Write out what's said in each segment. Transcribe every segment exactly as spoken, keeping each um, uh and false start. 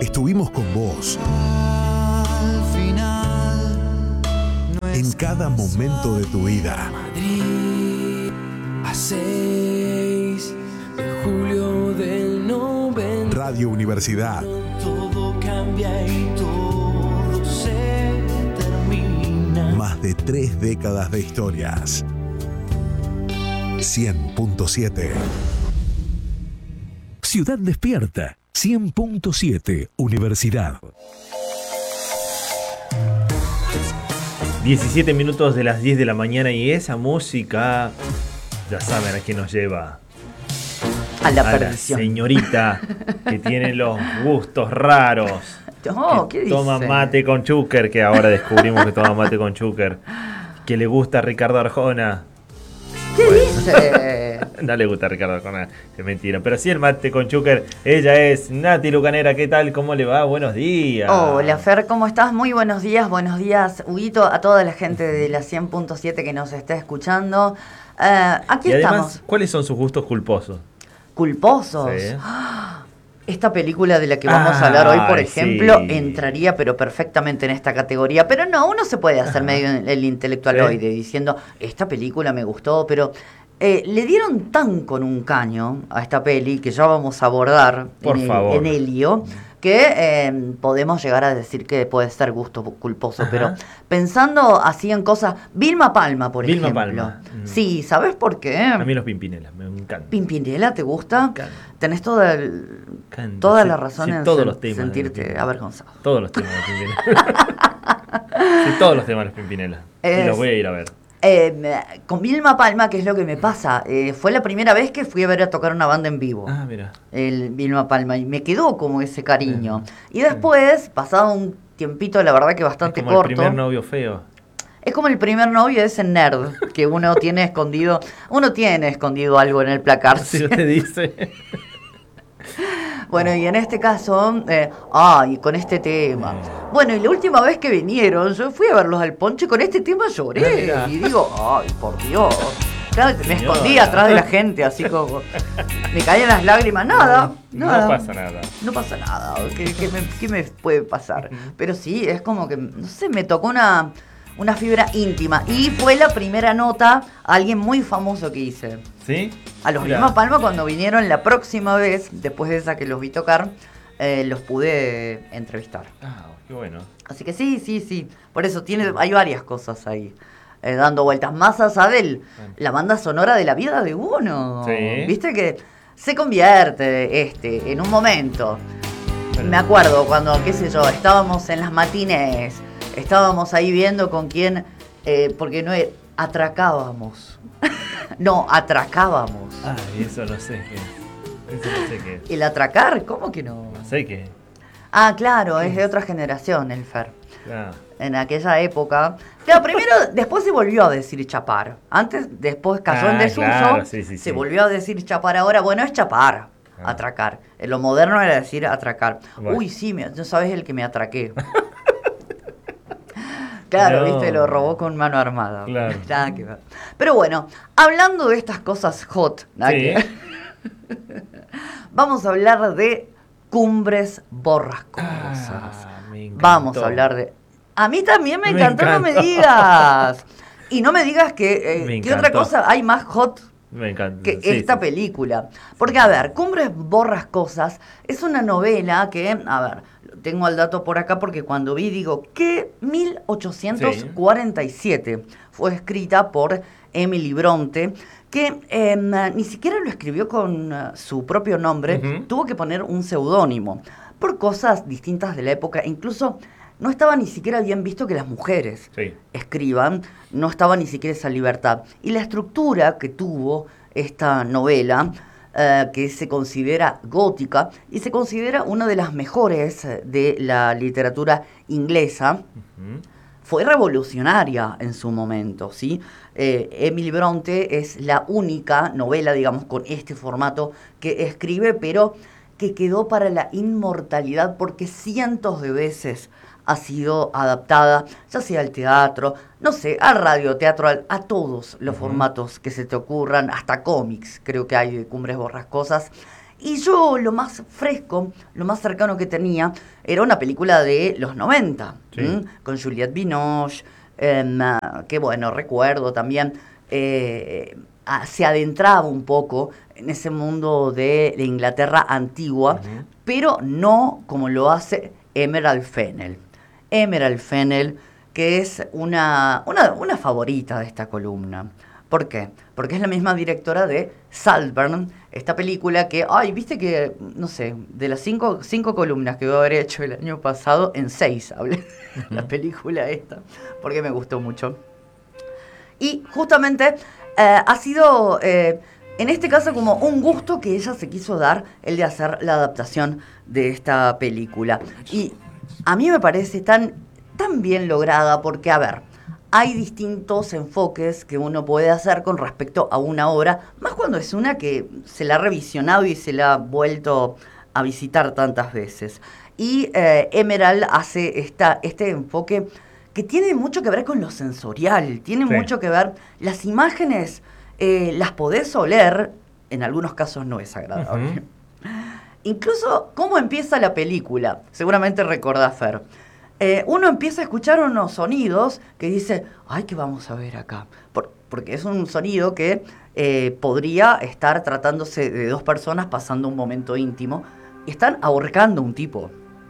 estuvimos con vos. Al final, no en cada momento de tu vida. Madrid, a seis de julio del noventa. Radio Universidad. Todo cambia y todo se termina. Más de tres décadas de historias. cien punto siete. Ciudad Despierta. cien punto siete Universidad. diecisiete minutos de las diez de la mañana y esa música, ya saben a quién nos lleva. A la a perdición. La señorita que tiene los gustos raros. Oh, que ¿qué toma dice? mate con chúquer, que ahora descubrimos que toma mate con chúquer. Que le gusta a Ricardo Arjona. ¿Qué dice? No le gusta a Ricardo Arjona, es mentira. Pero sí el mate con chúquer. Ella es Nati Lucanera. ¿Qué tal? ¿Cómo le va? Buenos días. Hola Fer, ¿cómo estás? Muy buenos días, buenos días, Huguito, a toda la gente de la cien punto siete que nos está escuchando. Eh, aquí y además, estamos. ¿cuáles son sus gustos culposos? Culposos. Sí. Esta película de la que vamos a hablar hoy, por Ay, ejemplo, sí. entraría pero perfectamente en esta categoría. Pero no, uno se puede hacer Ajá. medio el intelectualoide Sí. diciendo, esta película me gustó, pero eh, le dieron tan con un caño a esta peli que ya vamos a abordar Por en, el- favor. en Helio, que eh, podemos llegar a decir que puede ser gusto culposo. Ajá. Pero pensando así en cosas, Vilma Palma, por Vilma ejemplo. Palma. Mm. Sí, ¿sabes por qué? A mí los Pimpinelas, me encantan. Pimpinela, ¿te gusta? Me encanta. Tenés toda, el- Encanta. toda Sí, la razón sí, en todos sen- los temas de sentirte Pimpinela. avergonzado. Todos los temas de Pimpinela. Sí, todos los temas de los Pimpinela. Y Es- los voy a ir a ver. Eh, con Vilma Palma, ¿qué es lo que me pasa? Eh, fue la primera vez que fui a ver a tocar una banda en vivo. Ah, mira. El Vilma Palma, y me quedó como ese cariño. Y después, pasado un tiempito, la verdad que bastante Es como corto, el primer novio feo. es como el primer novio, ese nerd que uno tiene escondido, uno tiene escondido algo en el placar. Si usted dice. Bueno, y en este caso, eh, ay, con este tema. Bueno, y la última vez que vinieron, yo fui a verlos al Ponche, con este tema lloré. Mira. Y digo, ay, por Dios. Claro, me Señora. escondí atrás de la gente, así como. Me caían las lágrimas, nada. nada. No pasa nada. No pasa nada. ¿Qué, qué me, qué me puede pasar? Pero sí, es como que, no sé, me tocó una, una fibra íntima. Y fue la primera nota a alguien muy famoso que hice. ¿Sí? A los Mira. Vilma Palma, cuando vinieron la próxima vez, después de esa que los vi tocar, eh, los pude entrevistar. Ah, qué bueno. Así que sí, sí, sí. Por eso tiene, hay varias cosas ahí eh, dando vueltas. Más allá de la banda sonora de la vida de uno. Sí. Viste que se convierte este en un momento. Bueno. Me acuerdo cuando, qué sé yo, estábamos en las matines, estábamos ahí viendo con quién, eh, porque no e- atracábamos. No, atracábamos. Ah, eso no sé qué es. Eso no sé qué es. ¿El atracar? ¿Cómo que no? No sé qué es. Ah, claro, es de otra generación el Fer. Ah, En aquella época. Claro, primero, después se volvió a decir chapar. Antes, después cayó en Ah, desuso. claro, sí, sí, se sí. volvió a decir chapar ahora. Bueno, es chapar, Ah. atracar. En lo moderno era decir atracar. Bueno. Uy, sí, me- no sabes el que me atraqué. Claro, No. viste, lo robó con mano armada. Claro. Nada que ver. Pero bueno, hablando de estas cosas hot, nada Sí. que ver, vamos a hablar de cumbres borrascosas. Ah, me encantó. Vamos a hablar de... A mí también me Me encantó, no me encantó. digas. Y no me digas que... eh, Me ¿qué otra encantó. cosa hay más hot Me encanta. que Sí, esta sí. película? Porque, a ver, Cumbres Borrascosas es una novela que, a ver, tengo el dato por acá porque cuando vi digo que mil ochocientos cuarenta y siete fue escrita por Emily Bronte, que eh, ni siquiera lo escribió con eh, su propio nombre, Ujú. tuvo que poner un seudónimo por cosas distintas de la época, e incluso no estaba ni siquiera bien visto que las mujeres Sí. escriban, no estaba ni siquiera esa libertad. Y la estructura que tuvo esta novela, eh, que se considera gótica y se considera una de las mejores eh, de la literatura inglesa, Ujú. fue revolucionaria en su momento, ¿sí? Eh, Emily Bronte es la única novela, digamos, con este formato que escribe, pero que quedó para la inmortalidad porque cientos de veces ha sido adaptada, ya sea al teatro, no sé, al radioteatro, al- a todos los Ujú. formatos que se te ocurran, hasta cómics, creo que hay de Cumbres Borrascosas. Y yo lo más fresco, lo más cercano que tenía, era una película de los noventa, Sí. ¿m? Con Juliette Binoche, em, ah, que bueno, recuerdo también, eh, ah, se adentraba un poco en ese mundo de la Inglaterra antigua, Ujú. pero no como lo hace Emerald Fennell. Emerald Fennell, que es una, una, una favorita de esta columna. ¿Por qué? Porque es la misma directora de Saltburn, esta película que, ay, viste que, no sé, de las cinco, cinco columnas que voy a haber hecho el año pasado, en seis hablé de la película esta, porque me gustó mucho. Y justamente eh, ha sido, eh, en este caso, como un gusto que ella se quiso dar, el de hacer la adaptación de esta película. Y a mí me parece tan, tan bien lograda porque, a ver, hay distintos enfoques que uno puede hacer con respecto a una obra, más cuando es una que se la ha revisionado y se la ha vuelto a visitar tantas veces. Y eh, Emerald hace esta, este enfoque que tiene mucho que ver con lo sensorial, tiene Sí. mucho que ver, las imágenes eh, las podés oler, en algunos casos no es agradable. Ujú. Incluso cómo empieza la película, seguramente recordás, Fer. Eh, uno empieza a escuchar unos sonidos que dice, ay, ¿qué vamos a ver acá? Por- porque es un sonido que eh, podría estar tratándose de dos personas pasando un momento íntimo y están ahorcando a un tipo.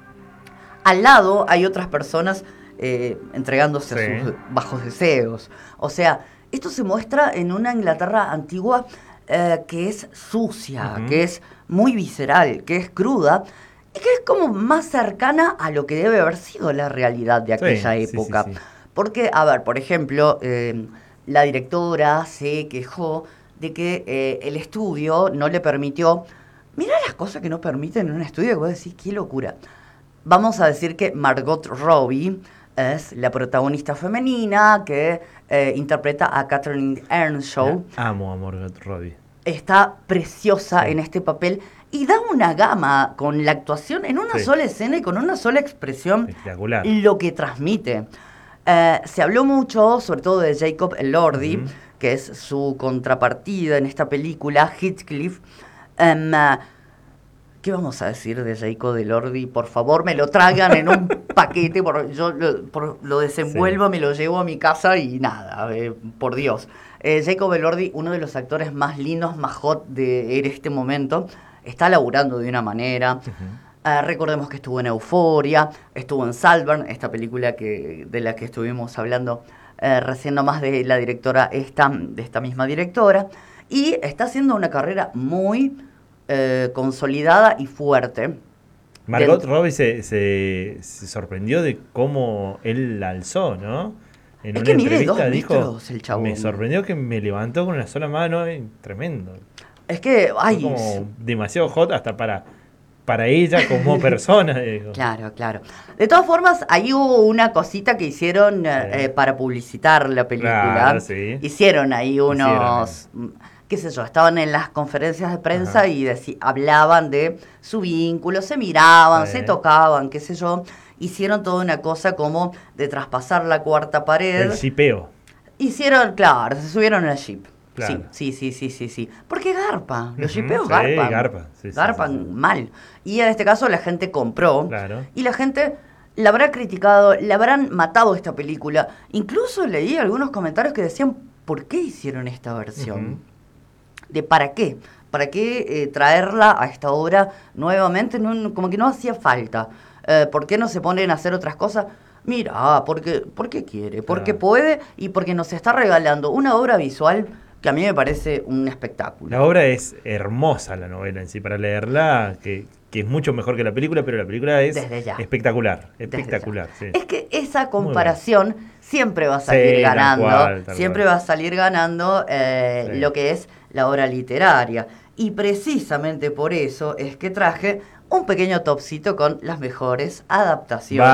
Al lado hay otras personas eh, entregándose Sí. a sus bajos deseos. O sea, esto se muestra en una Inglaterra antigua eh, que es sucia, Ujú. que es muy visceral, que es cruda y que es como más cercana a lo que debe haber sido la realidad de Sí, aquella sí, sí, época. sí. Porque, a ver, por ejemplo, eh, la directora se quejó de que eh, el estudio no le permitió... Mirá las cosas que no permiten en un estudio que vos decís, qué locura. Vamos a decir que Margot Robbie es la protagonista femenina que eh, interpreta a Catherine Earnshaw. La amo a Margot Robbie. Está preciosa Sí. en este papel y da una gama con la actuación en una Sí. sola escena y con una sola expresión Espectacular. lo que transmite. Eh, se habló mucho, sobre todo de Jacob Elordi, Ujú. que es su contrapartida en esta película, Heathcliff. Em, ah, ¿Qué vamos a decir de Jacob Elordi? Por favor, me lo tragan en un paquete, por, yo lo, por- lo desenvuelvo, Sí. me lo llevo a mi casa y nada, eh, por Dios. Eh, Jacob Elordi, uno de los actores más lindos, más hot de en este momento, está laburando de una manera. Ujú. Eh, recordemos que estuvo en Euphoria, estuvo en Saltburn, esta película que, de la que estuvimos hablando eh, recién nomás de la directora esta, de esta misma directora, y está haciendo una carrera muy eh, consolidada y fuerte. Margot Del- Robbie se, se, se sorprendió de cómo él la alzó, ¿no? En Es una que mide entrevista dos dijo, metros el chabón. me sorprendió que me levantó con una sola mano, eh, tremendo. Es que, Fue ay, como demasiado hot hasta para, para ella como persona. digo. claro, claro. De todas formas, ahí hubo una cosita que hicieron eh, Sí. eh, para publicitar la película. Claro, sí. Hicieron ahí unos, mm, qué sé yo, estaban en las conferencias de prensa Ajá. y deci- hablaban de su vínculo, se miraban, Sí. se tocaban, qué sé yo. Hicieron toda una cosa como de traspasar la cuarta pared. El shipeo. Hicieron, claro, se subieron al jeep. Claro. Sí, sí, sí, sí, sí, sí. Porque garpa, los Ujú, shipeos sí, garpan. garpa, sí, sí, garpan sí, sí. mal. Y en este caso la gente compró. Claro. Y la gente la habrá criticado, la habrán matado esta película. Incluso leí algunos comentarios que decían, ¿por qué hicieron esta versión? Ujú. ¿De para qué? ¿Para qué eh, traerla a esta obra nuevamente? No, como que no hacía falta. Eh, ¿Por qué no se ponen a hacer otras cosas? Mira, porque, porque quiere, porque Claro. puede y porque nos está regalando una obra visual que a mí me parece un espectáculo. La obra es hermosa, la novela en sí, para leerla, que, que es mucho mejor que la película, pero la película es Desde ya. espectacular, Desde espectacular. ya. Sí. Es que esa Muy comparación siempre va a salir Sí, tal ganando, cual, tal siempre cual. va a salir ganando eh, Sí. lo que es la obra literaria. Y precisamente por eso es que traje un pequeño topcito con las mejores adaptaciones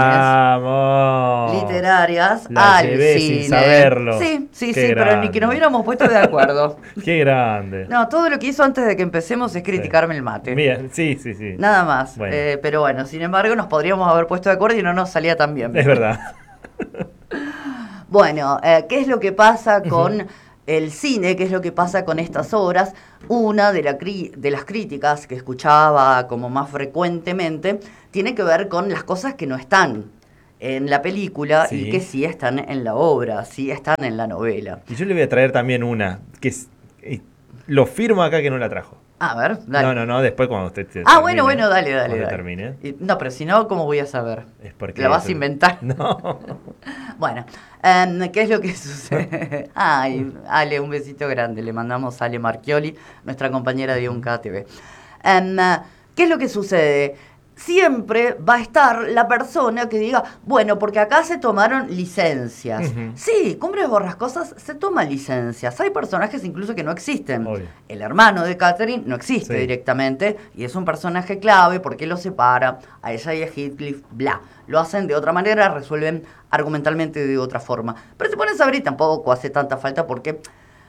¡Vamos! literarias La al llevé cine. sin saberlo. Sí, sí, Qué sí, pero ni que grande. nos hubiéramos puesto de acuerdo. ¡Qué grande! No, todo lo que hizo antes de que empecemos es Sí. criticarme el mate. Bien, sí, sí, sí. Nada más. Bueno. Eh, pero bueno, sin embargo, nos podríamos haber puesto de acuerdo y no nos salía tan bien. Es verdad. Bueno, eh, ¿qué es lo que pasa con el cine, qué es lo que pasa con estas obras. Una de, la cri- de las críticas que escuchaba como más frecuentemente tiene que ver con las cosas que no están en la película Sí. y que sí están en la obra, sí están en la novela. Y yo le voy a traer también una, que es, eh, lo firmo acá que no la trajo. A ver, dale. No, no, no, después cuando usted te Ah, termine, bueno, bueno, dale, dale, cuando dale. termine. Y- No, pero si no, ¿cómo voy a saber? Es porque ¿La vas a es- inventar? No. Bueno, em, ¿qué es lo que sucede? Ay, Ale, un besito grande. Le mandamos a Ale Marchioli, nuestra compañera de Un K T V. Em, ¿Qué es lo que sucede? Siempre va a estar la persona que diga, bueno, porque acá se tomaron licencias. Ujú. Sí, Cumbres Borrascosas se toman licencias. Hay personajes incluso que no existen. Obvio. El hermano de Catherine no existe Sí. directamente y es un personaje clave porque lo separa a ella y a Heathcliff, bla. Lo hacen de otra manera, resuelven argumentalmente de otra forma. Pero si pones a ver y tampoco hace tanta falta porque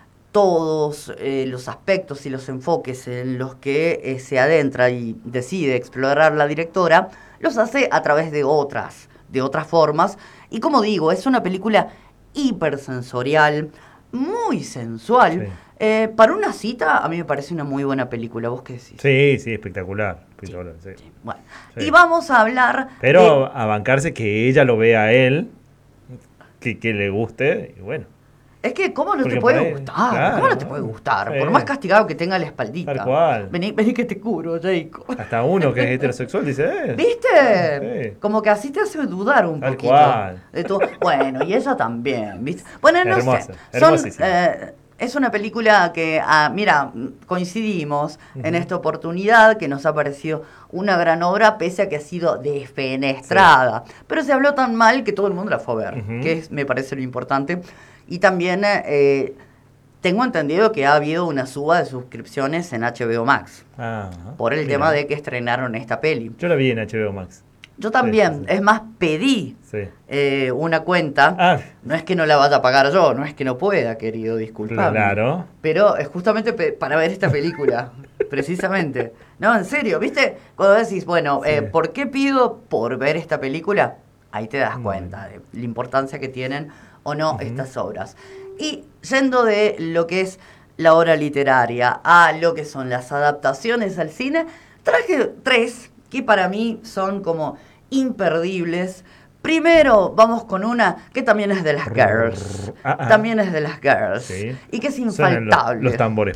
todos eh, los aspectos y los enfoques en los que eh, se adentra y decide explorar la directora, los hace a través de otras, de otras formas. Y como digo, es una película hipersensorial, muy sensual. Sí. Eh, para una cita, a mí me parece una muy buena película. ¿Vos qué decís? Sí, sí, espectacular. espectacular, sí. Bueno, Sí. y vamos a hablar Pero de- a bancarse que ella lo vea a él, que, que le guste, y bueno. Es que, ¿cómo no Porque te puede por ahí- gustar? claro, ¿Cómo no te ¿no? puede gustar? Sí. Por más castigado que tenga la espaldita. Tal cual. Vení, vení que te curo, Jacob. Hasta uno que es heterosexual dice, eh. ¿Viste? Sí. Como que así te hace dudar un Tal poquito. cual. De tu... Bueno, y ella también, ¿viste? Bueno, no Hermosa, sé. Son, hermosísima. eh, es una película que, ah, mira, coincidimos en esta oportunidad, que nos ha parecido una gran obra, pese a que ha sido defenestrada. Pero se habló tan mal que todo el mundo la fue a ver, Ujú. que es, me parece lo importante. Y también eh, tengo entendido que ha habido una suba de suscripciones en H B O Max, Ah, por el mira. tema de que estrenaron esta peli. Yo la vi en H B O Max. Yo también, Sí, sí, sí. es más, pedí Sí. eh, una cuenta. Ah, No es que no la vaya a pagar yo, no es que no pueda, querido, disculpame. claro. Pero es justamente pe- para ver esta película, precisamente. No, en serio, ¿viste? Cuando decís, bueno, eh, Sí. ¿por qué pido por ver esta película? Ahí te das Muy cuenta de la importancia que tienen o no estas obras. Y yendo de lo que es la obra literaria a lo que son las adaptaciones al cine, traje tres que para mí son como imperdibles. Primero vamos con una que también es de las girls. Ah, ah. También es de las girls. Sí. Y que es Suenan los, infaltable. los tambores.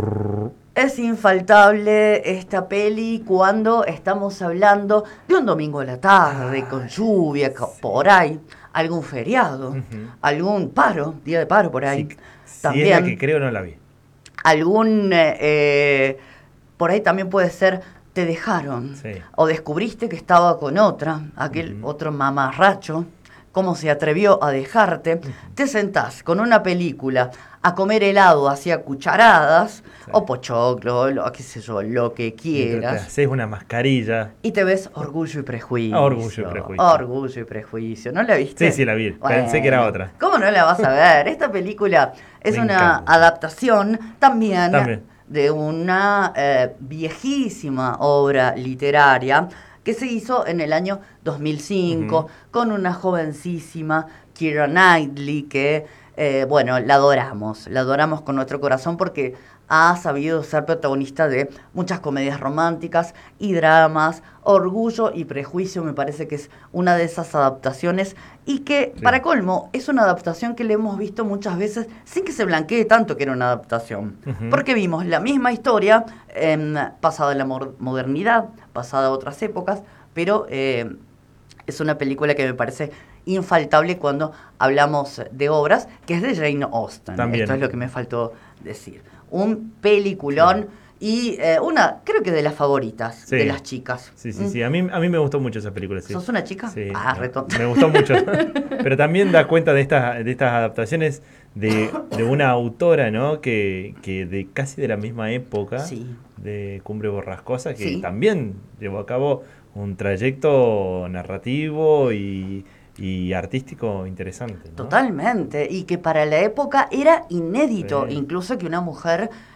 Es infaltable esta peli cuando estamos hablando de un domingo a la tarde, con lluvia, co- por ahí, algún feriado, Ujú. algún paro, día de paro por ahí. Sí, si también es la que creo, no la vi. algún, eh, eh, por ahí también puede ser, te dejaron, Sí. o descubriste que estaba con otra, aquel Ujú. otro mamarracho, cómo se atrevió a dejarte, te sentás con una película a comer helado hacia cucharadas, Sí. o pochoclo, lo, qué sé yo, lo que Mientras te quieras, haces una mascarilla. y te ves Orgullo y Prejuicio. Ah, Orgullo y Prejuicio. Orgullo y Prejuicio, ¿no la viste? Sí, sí, la vi. Pensé que era otra. ¿Cómo no la vas a ver? Esta película es Me una encanta. adaptación también, También. de una eh, viejísima obra literaria que se hizo en el año dos mil cinco Ujú. con una jovencísima Keira Knightley que, eh, bueno, la adoramos, la adoramos con nuestro corazón porque ha sabido ser protagonista de muchas comedias románticas y dramas. Orgullo y Prejuicio me parece que es una de esas adaptaciones y que, Sí. para colmo, es una adaptación que le hemos visto muchas veces sin que se blanquee tanto que era una adaptación. Ujú. Porque vimos la misma historia, em, pasada en la mo- modernidad, pasada a otras épocas, pero eh, es una película que me parece infaltable cuando hablamos de obras, que es de Jane Austen. También. Esto es lo que me faltó decir. Un peliculón y eh, una, creo que de las favoritas Sí. de las chicas. Sí, sí, Mm. sí. A mí, a mí me gustó mucho esa película. Sí. ¿Sos una chica? Sí, Ah, no, re tonta. me gustó mucho. Pero también da cuenta de estas, de estas adaptaciones de, de una autora, ¿no? Que, que de casi de la misma época Sí. de Cumbre Borrascosa, que Sí. también llevó a cabo un trayecto narrativo y, y artístico interesante, ¿no? Totalmente, y que para la época era inédito, Sí. incluso que una mujer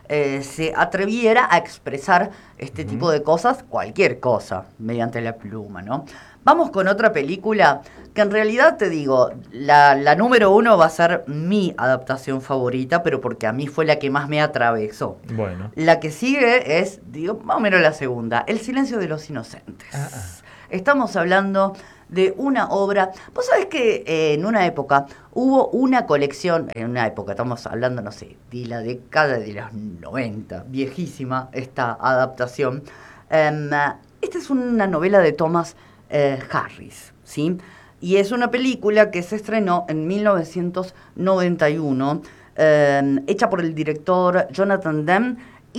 eh, se atreviera a expresar este uh-huh. tipo de cosas, cualquier cosa, mediante la pluma, ¿no? Vamos con otra película que en realidad te digo, la, la número uno va a ser mi adaptación favorita, pero porque a mí fue la que más me atravesó. Bueno. La que sigue es, digo, más o menos la segunda, El silencio de los inocentes. Ah, ah. Estamos hablando de una obra. Vos sabés que eh, en una época hubo una colección, en una época, estamos hablando, no sé, de la década de los noventa, viejísima esta adaptación. Um, esta es una novela de Thomas eh, Harris, ¿sí? Y es una película que se estrenó en mil novecientos noventa y uno, eh, hecha por el director Jonathan Demme,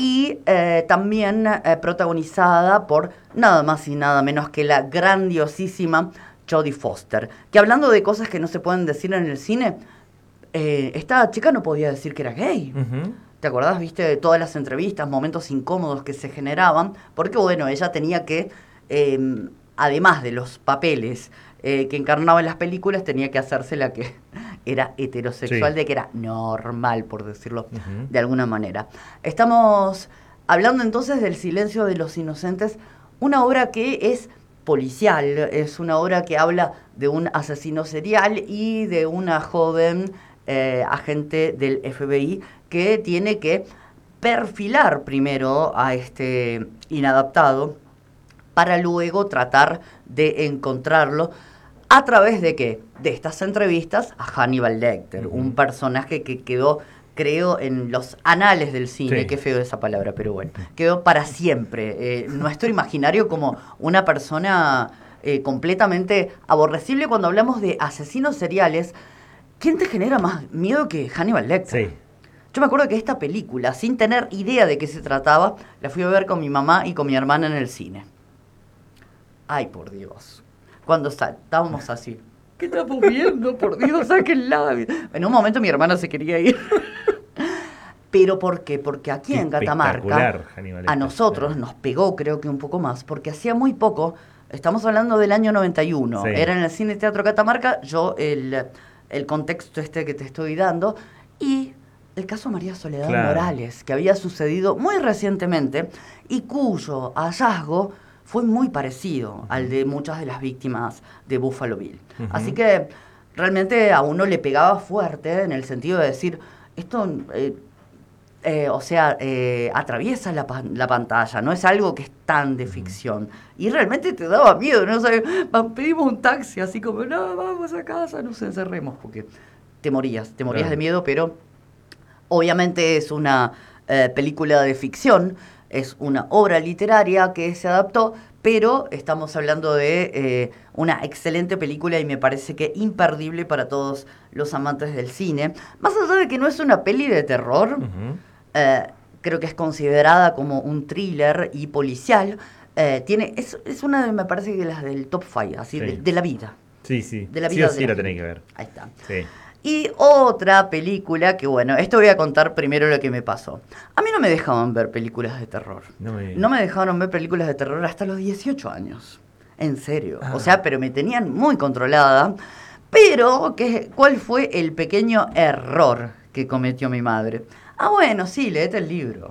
y eh, también eh, protagonizada por nada más y nada menos que la grandiosísima Jodie Foster, que hablando de cosas que no se pueden decir en el cine, eh, esta chica no podía decir que era gay. Uh-huh. ¿Te acordás, viste, de todas las entrevistas, momentos incómodos que se generaban? Porque, bueno, ella tenía que, eh, además de los papeles eh, que encarnaba en las películas, tenía que hacerse la que era heterosexual, sí. de que era normal, por decirlo uh-huh. de alguna manera. Estamos hablando entonces del Silencio de los Inocentes, una obra que es policial, es una obra que habla de un asesino serial y de una joven eh, agente del F B I que tiene que perfilar primero a este inadaptado para luego tratar de encontrarlo. ¿A través de qué? De estas entrevistas a Hannibal Lecter, uh-huh. un personaje que quedó, creo, en los anales del cine, sí. qué feo esa palabra, pero bueno, quedó para siempre. Eh, nuestro imaginario como una persona eh, completamente aborrecible. Cuando hablamos de asesinos seriales, ¿quién te genera más miedo que Hannibal Lecter? Sí. Yo me acuerdo que esta película, sin tener idea de qué se trataba, la fui a ver con mi mamá y con mi hermana en el cine. Ay, por Dios. Cuando estábamos así, ¿qué estamos viendo? Por Dios, sáquenla. En un momento mi hermana se quería ir. ¿Pero por qué? Porque aquí qué en Catamarca a nosotros nos pegó, creo que un poco más, porque hacía muy poco, estamos hablando del año noventa y uno, sí. era en el Cine Teatro Catamarca, yo el, el contexto este que te estoy dando, y el caso María Soledad claro. Morales, que había sucedido muy recientemente y cuyo hallazgo fue muy parecido uh-huh. al de muchas de las víctimas de Buffalo Bill. Uh-huh. Así que realmente a uno le pegaba fuerte en el sentido de decir, esto, eh, eh, o sea, eh, atraviesa la, la pantalla, no es algo que es tan de uh-huh. ficción. Y realmente te daba miedo, ¿no? O sea, pedimos un taxi, así como, no, vamos a casa, nos encerremos, porque te morías, te morías claro. de miedo, pero obviamente es una eh, película de ficción. Es una obra literaria que se adaptó, pero estamos hablando de eh, una excelente película y me parece que imperdible para todos los amantes del cine. Más allá de que no es una peli de terror, uh-huh. eh, creo que es considerada como un thriller y policial. Eh, tiene es, es una de, me parece que las del top cinco, así, sí. de, de la vida. Sí, sí. De la vida sí o sí la, la tenéis que ver. Ahí está. Sí. Y otra película que, bueno, esto voy a contar primero lo que me pasó. A mí no me dejaban ver películas de terror. No me, no me dejaron ver películas de terror hasta los dieciocho años. En serio. Ah. O sea, pero me tenían muy controlada. Pero, ¿qué, ¿cuál fue el pequeño error que cometió mi madre? Ah, bueno, sí, léete el libro.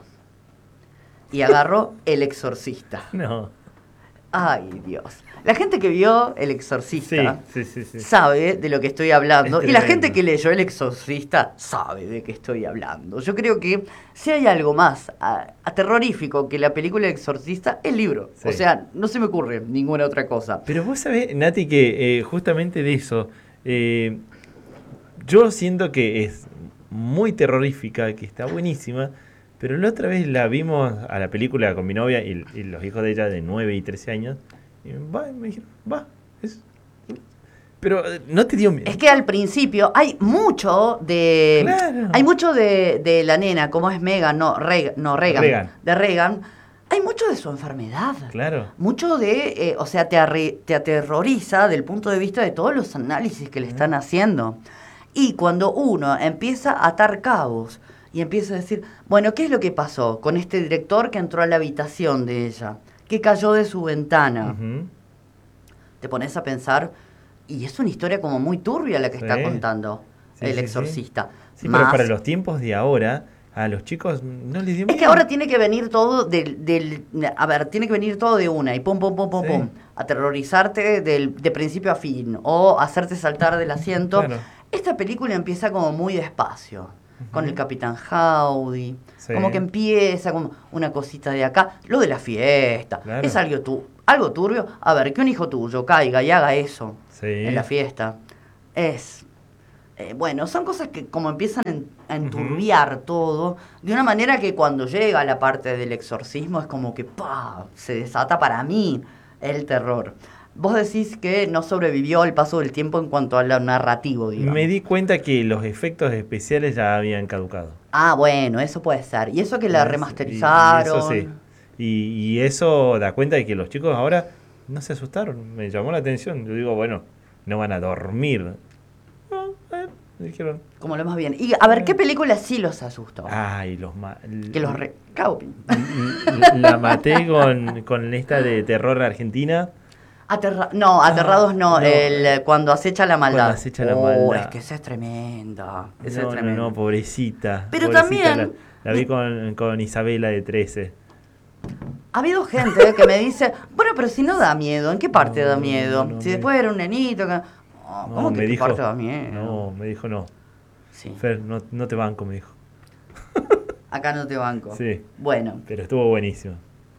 Y agarró El Exorcista. No. Ay, Dios. La gente que vio El Exorcista sí, sí, sí, sí. sabe de lo que estoy hablando. Y la gente que leyó El Exorcista sabe de qué estoy hablando. Yo creo que si hay algo más a, a terrorífico que la película El Exorcista, el libro. Sí. O sea, no se me ocurre ninguna otra cosa. Pero vos sabés, Nati, que eh, justamente de eso, eh, yo siento que es muy terrorífica, que está buenísima, pero la otra vez la vimos a la película con mi novia y, y los hijos de ella de nueve y trece años. Y va, me dijeron, va. Es... Pero no te dio miedo. Es que al principio hay mucho de. Claro. Hay mucho de, de la nena, como es Megan, no, Reagan, no Reagan, Reagan. De Reagan. Hay mucho de su enfermedad. Claro. Mucho de. Eh, o sea, te, arre, te aterroriza del punto de vista de todos los análisis que le están haciendo. Y cuando uno empieza a atar cabos y empieza a decir, bueno, ¿qué es lo que pasó con este director que entró a la habitación de ella? Que cayó de su ventana. Uh-huh. Te pones a pensar, y es una historia como muy turbia la que sí. está contando sí, El sí, Exorcista. Sí, sí Más... pero para los tiempos de ahora, a los chicos no les dio Es miedo. que ahora tiene que venir todo del, del... A ver, tiene que venir todo de una y pum, pum, pum, pum, Sí. pum. Aterrorizarte del, de principio a fin o hacerte saltar del asiento. Claro. Esta película empieza como muy despacio. Con el Capitán Howdy. Sí. Como que empieza como una cosita de acá. Lo de la fiesta. Claro. Es algo, tu, algo turbio. A ver, que un hijo tuyo caiga y haga eso Sí. en la fiesta. Es... eh, bueno, son cosas que como empiezan en- a enturbiar todo, de una manera que cuando llega la parte del exorcismo es como que ¡pah! Se desata para mí el terror. Vos decís que no sobrevivió al paso del tiempo en cuanto a lo narrativo, digamos. Me di cuenta que los efectos especiales ya habían caducado. Ah, bueno, eso puede ser. Y eso que la ¿Ves? remasterizaron. Y, y eso sí. Y, y eso da cuenta de que los chicos ahora no se asustaron. Me llamó la atención. Yo digo, bueno, no van a dormir. No, eh, dijeron. Como lo más bien. Y a ver, ¿qué película sí los asustó? Ay, los ma- Que los recabo. La maté con, con esta de terror argentina. Aterra no, aterrados no, no. el eh, cuando acecha la maldad. Cuando acecha la Oh, maldad. es que esa es tremenda. Esa No, es no, tremenda. no, pobrecita. Pero pobrecita, también- La, la vi con, con Isabela de trece. Ha habido gente que me dice, bueno, pero si no da miedo, ¿en qué parte No, da no, miedo? no, no, si me- después era un nenito que... Oh, ¿cómo que qué parte da miedo? No, me dijo no. Sí. Fer, no, no te banco, me dijo. Acá no te banco. Sí. Bueno, Pero estuvo buenísimo.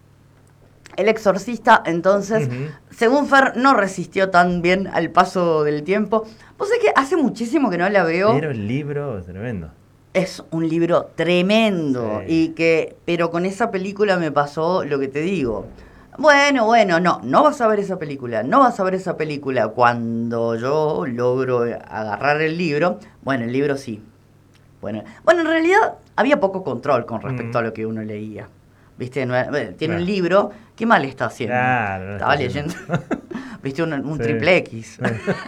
El Exorcista, entonces, Ujú. según Fer, no resistió tan bien al paso del tiempo. Vos sabés que hace muchísimo que no la veo. Pero el libro, tremendo. Es un libro tremendo. Sí. Y que, pero con esa película me pasó lo que te digo. Bueno, bueno, no, no vas a ver esa película, no vas a ver esa película. Cuando yo logro agarrar el libro, bueno, el libro sí. Bueno, bueno, en realidad había poco control con respecto Mm. a lo que uno leía. ¿Viste? No era- bueno, tiene Claro. un libro, ¿qué mal está haciendo? Claro, no Estaba está leyendo. haciendo. ¿Viste? Un, un Sí. triple X.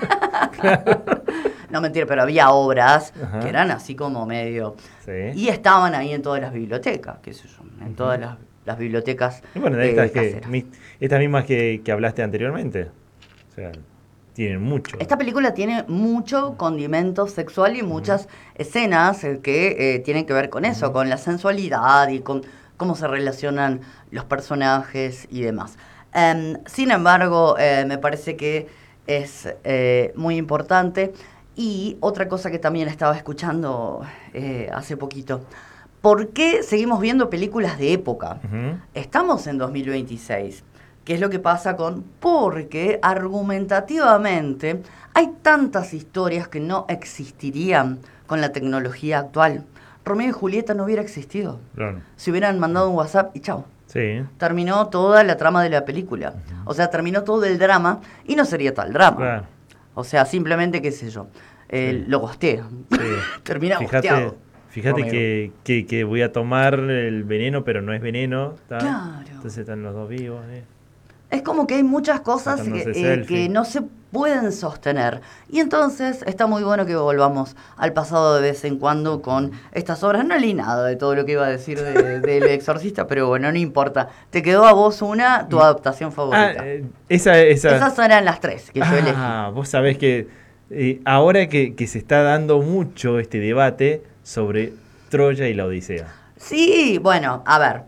No, mentira, pero había obras Ajá. que eran así como medio... Sí. Y estaban ahí en todas las bibliotecas, qué sé yo, en Ujú. todas las, las bibliotecas Y bueno, de eh, estas, que, caseras. mi- estas mismas que, que hablaste anteriormente. O sea, tienen mucho. Esta película tiene mucho condimento sexual y muchas escenas eh, que eh, tienen que ver con eso, Ujú. con la sensualidad y con cómo se relacionan los personajes y demás. Em, sin embargo, eh, me parece que es eh, muy importante. Y otra cosa que también estaba escuchando eh, hace poquito, ¿por qué seguimos viendo películas de época? Ujú. Estamos en dos mil veintiséis. ¿Qué es lo que pasa con...? Porque argumentativamente hay tantas historias que no existirían con la tecnología actual. Romeo y Julieta no hubiera existido. Claro. Si hubieran mandado un WhatsApp y chao. Sí. Terminó toda la trama de la película. O sea, terminó todo el drama y no sería tal drama. Claro. O sea, simplemente, qué sé yo, eh, Sí. lo gostea. Sí. Termina Fíjate, gosteado. fíjate Romeo. que, que, que voy a tomar el veneno, pero no es veneno. ¿tá? Claro. Entonces están los dos vivos. ¿eh? Es como que hay muchas cosas que, Sacándose eh, selfie. que no se pueden sostener. Y entonces está muy bueno que volvamos al pasado de vez en cuando con estas obras. No leí nada de todo lo que iba a decir de- del Exorcista, pero bueno, no importa. Te quedó a vos una, tu adaptación Ah, favorita. eh, esa, esa. Esas eran las tres que yo elegí. Ah, vos sabés que eh, ahora que, que se está dando mucho este debate sobre Troya y la Odisea. Sí, bueno, a ver.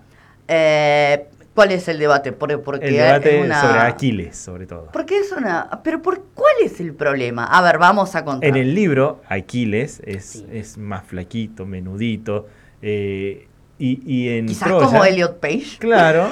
eh, ¿Cuál es el debate? Por- porque El debate es una... sobre Aquiles, sobre todo. Porque es una... Pero ¿por cuál es el problema? A ver, vamos a contar. En el libro, Aquiles es, Sí. es más flaquito, menudito. eh, y, y en Quizás Troya, como Elliot Page. Claro,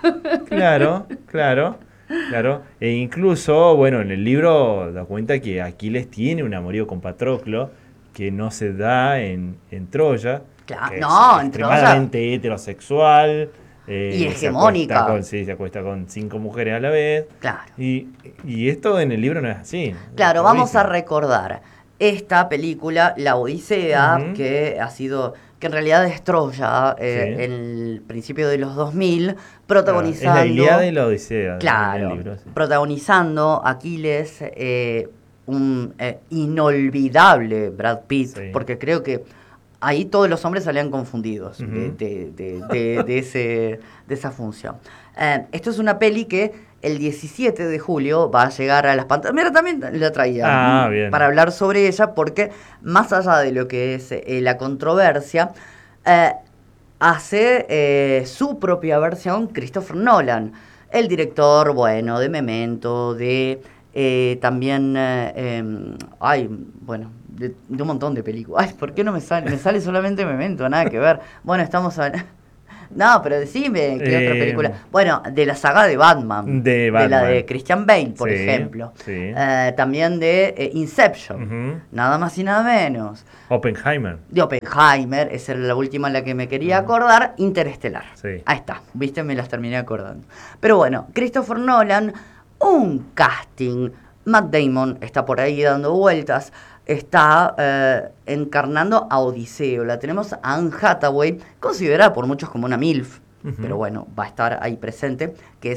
claro, claro, claro. E incluso, bueno, en el libro da cuenta que Aquiles tiene un amorío con Patroclo que no se da en, en Troya. Claro, que no, es en Troya- extremadamente heterosexual. eh, Y se hegemónica. acuesta con- sí, se acuesta con cinco mujeres a la vez. Claro. Y, y esto en el libro no es así. Claro, Lo vamos dice. a recordar esta película, La Odisea, Ujú. que ha sido, que en realidad es Troya, eh, Sí. en el principio de los dos mil, Claro, protagonizando... es la Ilíada y la Odisea. Claro, en el libro, sí. protagonizando Aquiles, eh, un eh, inolvidable Brad Pitt, Sí. porque creo que ahí todos los hombres salían confundidos de, Ujú. de- de- de- de ese, de esa función. Eh, esto es una peli que el diecisiete de julio va a llegar a las pantallas. Mira, también la traía Ah, mm, bien. para hablar sobre ella, porque más allá de lo que es eh, la controversia, eh, hace eh, su propia versión Christopher Nolan, el director, bueno, de Memento, de eh, también, eh, eh, ay, bueno, de, de un montón de películas. Ay, ¿por qué no me sale? Me sale solamente Memento, nada que ver. Bueno, estamos hablando... No, pero decime, ¿qué Eh, otra película? Bueno, de la saga de Batman. De Batman. la de Christian Bale, por Sí, ejemplo. sí. Eh, también de eh, Inception. Ujú. Nada más y nada menos. Oppenheimer. De Oppenheimer, esa era la última en la que me quería acordar. Interestelar. Sí. Ahí está, viste, me las terminé acordando. Pero bueno, Christopher Nolan, un casting. Matt Damon está por ahí dando vueltas. Está eh, encarnando a Odiseo. La tenemos a Anne Hathaway, considerada por muchos como una MILF, Ujú. pero bueno, va a estar ahí presente, que